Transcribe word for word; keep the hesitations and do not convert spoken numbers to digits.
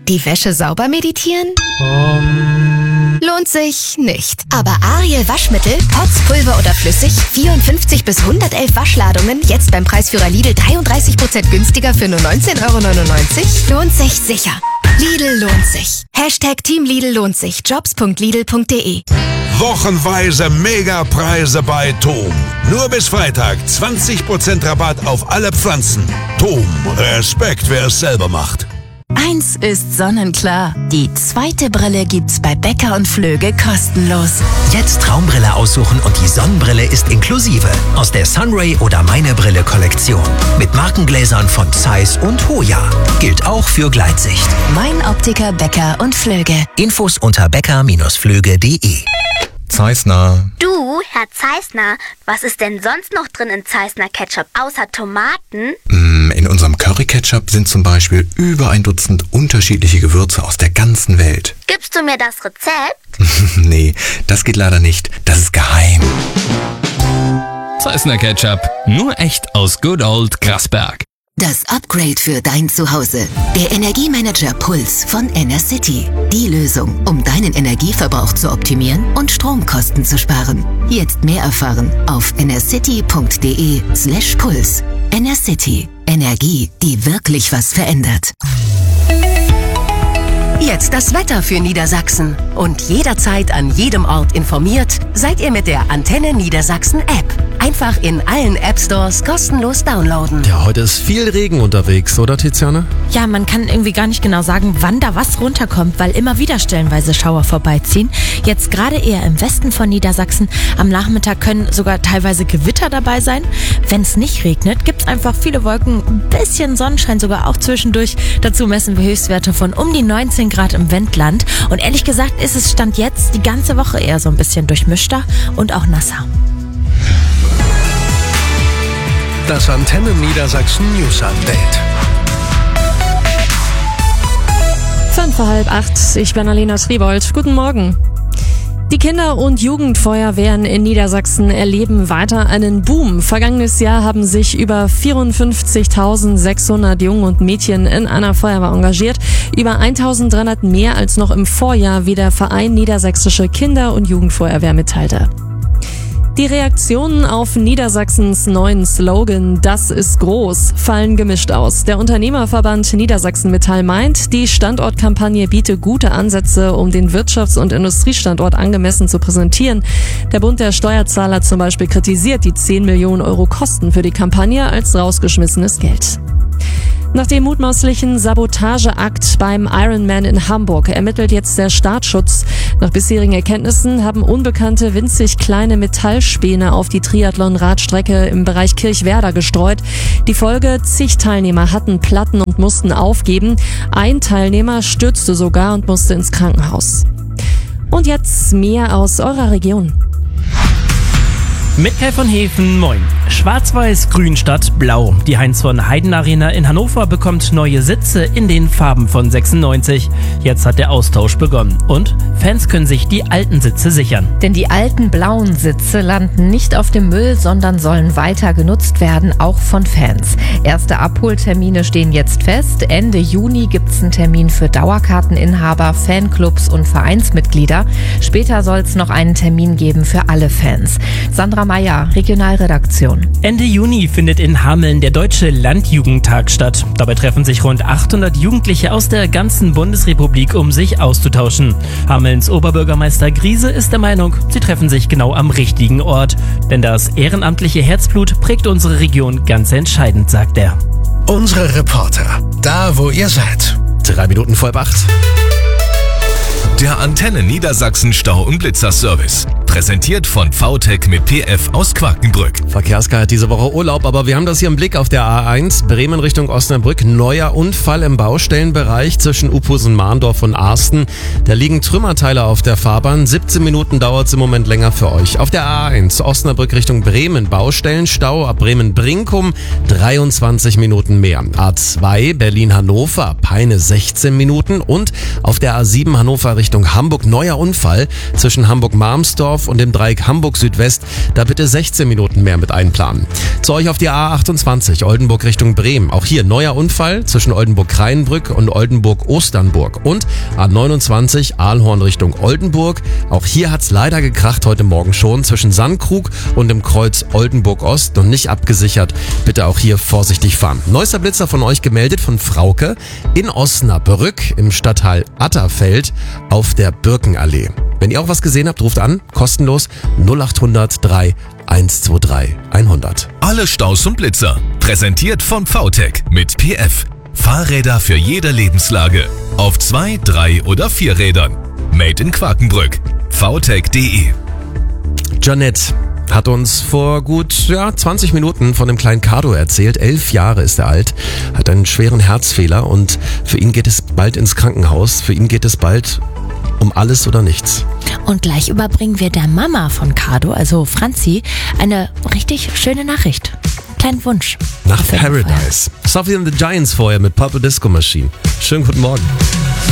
Die Wäsche sauber meditieren? Um. Lohnt sich nicht. Aber Ariel Waschmittel, Pots, Pulver oder flüssig, vierundfünfzig bis hundertelf Waschladungen, jetzt beim Preisführer Lidl dreiunddreißig Prozent günstiger für nur neunzehn Euro neunundneunzig, lohnt sich sicher. Lidl lohnt sich. Hashtag Team Lidl lohnt sich. jobs punkt lidl punkt de. Wochenweise Megapreise bei Tom. Nur bis Freitag zwanzig Prozent Rabatt auf alle Pflanzen. Tom, Respekt, wer es selber macht. Eins ist sonnenklar. Die zweite Brille gibt's bei Becker und Flöge kostenlos. Jetzt Traumbrille aussuchen und die Sonnenbrille ist inklusive. Aus der Sunray oder Meine Brille Kollektion. Mit Markengläsern von Zeiss und Hoya. Gilt auch für Gleitsicht. Mein Optiker Becker und Flöge. Infos unter becker Bindestrich flöge punkt de. Zeissner. Du, Herr Zeissner, was ist denn sonst noch drin in Zeissner Ketchup außer Tomaten? In unserem Curry-Ketchup sind zum Beispiel über ein Dutzend unterschiedliche Gewürze aus der ganzen Welt. Gibst du mir das Rezept? Nee, das geht leider nicht. Das ist geheim. Zeissner Ketchup. Nur echt aus Good Old Grasberg. Das Upgrade für dein Zuhause. Der Energiemanager Puls von Enercity. Die Lösung, um deinen Energieverbrauch zu optimieren und Stromkosten zu sparen. Jetzt mehr erfahren auf enercity punkt de slash puls. Enercity. Energie, die wirklich was verändert. Jetzt das Wetter für Niedersachsen. Und jederzeit an jedem Ort informiert, seid ihr mit der Antenne Niedersachsen App. Einfach in allen App-Stores kostenlos downloaden. Ja, heute ist viel Regen unterwegs, oder Tiziane? Ja, man kann irgendwie gar nicht genau sagen, wann da was runterkommt, weil immer wieder stellenweise Schauer vorbeiziehen. Jetzt gerade eher im Westen von Niedersachsen. Am Nachmittag können sogar teilweise Gewitter dabei sein. Wenn es nicht regnet, gibt es einfach viele Wolken, ein bisschen Sonnenschein sogar auch zwischendurch. Dazu messen wir Höchstwerte von um die neunzehn Grad im Wendland. Und ehrlich gesagt ist es Stand jetzt die ganze Woche eher so ein bisschen durchmischter und auch nasser. Das Antenne Niedersachsen News Update. Fünf vor halb acht. Ich bin Alena Schriebold. Guten Morgen. Die Kinder- und Jugendfeuerwehren in Niedersachsen erleben weiter einen Boom. Vergangenes Jahr haben sich über vierundfünfzigtausendsechshundert Jungen und Mädchen in einer Feuerwehr engagiert. Über eintausenddreihundert mehr als noch im Vorjahr, wie der Verein Niedersächsische Kinder- und Jugendfeuerwehr mitteilte. Die Reaktionen auf Niedersachsens neuen Slogan "Das ist groß" fallen gemischt aus. Der Unternehmerverband Niedersachsen Metall meint, die Standortkampagne biete gute Ansätze, um den Wirtschafts- und Industriestandort angemessen zu präsentieren. Der Bund der Steuerzahler zum Beispiel kritisiert die zehn Millionen Euro Kosten für die Kampagne als rausgeschmissenes Geld. Nach dem mutmaßlichen Sabotageakt beim Ironman in Hamburg ermittelt jetzt der Staatsschutz. Nach bisherigen Erkenntnissen haben Unbekannte winzig kleine Metallspäne auf die Triathlon-Radstrecke im Bereich Kirchwerder gestreut. Die Folge: zig Teilnehmer hatten Platten und mussten aufgeben. Ein Teilnehmer stürzte sogar und musste ins Krankenhaus. Und jetzt mehr aus eurer Region. Mit Kai von Hefen, moin. Schwarz-Weiß, Grün statt Blau. Die Heinz von Heiden Arena in Hannover bekommt neue Sitze in den Farben von sechsundneunzig. Jetzt hat der Austausch begonnen. Und Fans können sich die alten Sitze sichern. Denn die alten blauen Sitze landen nicht auf dem Müll, sondern sollen weiter genutzt werden, auch von Fans. Erste Abholtermine stehen jetzt fest. Ende Juni gibt's einen Termin für Dauerkarteninhaber, Fanclubs und Vereinsmitglieder. Später soll es noch einen Termin geben für alle Fans. Sandra Meier, Regionalredaktion. Ende Juni findet in Hameln der Deutsche Landjugendtag statt. Dabei treffen sich rund achthundert Jugendliche aus der ganzen Bundesrepublik, um sich auszutauschen. Hamelns Oberbürgermeister Griese ist der Meinung, sie treffen sich genau am richtigen Ort. Denn das ehrenamtliche Herzblut prägt unsere Region ganz entscheidend, sagt er. Unsere Reporter, da wo ihr seid. Drei Minuten vor halb acht. Der Antenne Niedersachsen Stau- und Blitzerservice. Präsentiert von V T E C mit P F aus Quakenbrück. Verkehrsguide hat diese Woche Urlaub, aber wir haben das hier im Blick auf der A eins. Bremen Richtung Osnabrück. Neuer Unfall im Baustellenbereich zwischen Uphusen-Mahndorf und Arsten. Da liegen Trümmerteile auf der Fahrbahn. siebzehn Minuten dauert es im Moment länger für euch. Auf der A eins Osnabrück Richtung Bremen. Baustellenstau ab Bremen-Brinkum. dreiundzwanzig Minuten mehr. A zwei Berlin-Hannover. Peine sechzehn Minuten. Und auf der A sieben Hannover Richtung Hamburg. Neuer Unfall zwischen Hamburg-Marmsdorf Düsseldorf und im Dreieck Hamburg Südwest, da bitte sechzehn Minuten mehr mit einplanen. Zu euch auf die A achtundzwanzig, Oldenburg Richtung Bremen. Auch hier neuer Unfall zwischen Oldenburg-Kreinbrück und Oldenburg-Osternburg. Und A neunundzwanzig, Aalhorn Richtung Oldenburg. Auch hier hat's leider gekracht heute Morgen schon zwischen Sandkrug und dem Kreuz Oldenburg-Ost und nicht abgesichert. Bitte auch hier vorsichtig fahren. Neuester Blitzer von euch gemeldet von Frauke in Osnabrück im Stadtteil Atterfeld auf der Birkenallee. Wenn ihr auch was gesehen habt, ruft an, kostenlos null acht hundert drei eins zwei drei hundert. Alle Staus und Blitzer. Präsentiert von VTech mit P F. Fahrräder für jede Lebenslage. Auf zwei, drei oder vier Rädern. Made in Quakenbrück. vtech punkt de. Janette hat uns vor gut ja, zwanzig Minuten von dem kleinen Cardo erzählt. Elf Jahre ist er alt, hat einen schweren Herzfehler und für ihn geht es bald ins Krankenhaus. Für ihn geht es bald um alles oder nichts. Und gleich überbringen wir der Mama von Cardo, also Franzi, eine richtig schöne Nachricht. Kleinen Wunsch. Nach Paradise. Sophie and the Giants vorher mit Purple Disco Machine. Schönen guten Morgen.